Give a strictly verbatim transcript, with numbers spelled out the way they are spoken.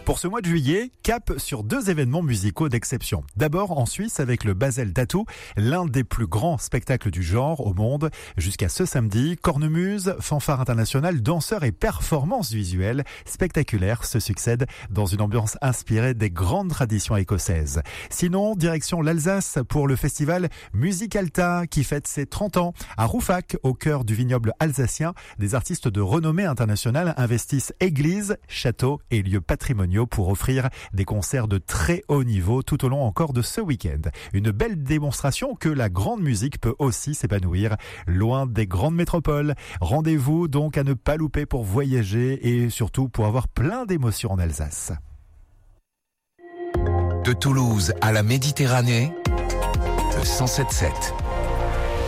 Pour ce mois de juillet, cap sur deux événements musicaux d'exception. D'abord en Suisse avec le Basel Tattoo, l'un des plus grands spectacles du genre au monde. Jusqu'à ce samedi, cornemuse, fanfare internationale, danseurs et performances visuelles spectaculaires se succèdent dans une ambiance inspirée des grandes traditions écossaises. Sinon, direction l'Alsace pour le festival Musicalta qui fête ses trente ans. À Rouffach, au cœur du vignoble alsacien, des artistes de renommée internationale investissent églises, châteaux et lieux patrimoniaux pour offrir des concerts de très haut niveau tout au long encore de ce week-end. Une belle démonstration que la grande musique peut aussi s'épanouir loin des grandes métropoles. Rendez-vous donc à ne pas louper pour voyager et surtout pour avoir plein d'émotions en Alsace. De Toulouse à la Méditerranée, le cent sept virgule sept.